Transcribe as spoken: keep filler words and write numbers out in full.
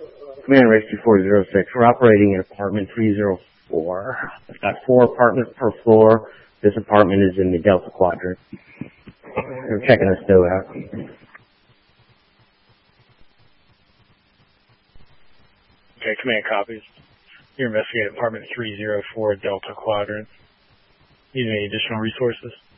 Command Rescue four zero six. We're operating in apartment three zero four. It's got four apartments per floor. This apartment is in the Delta Quadrant. We're checking the stow out. Okay, command copies. You're investigating apartment three zero four Delta Quadrant. Need any additional resources?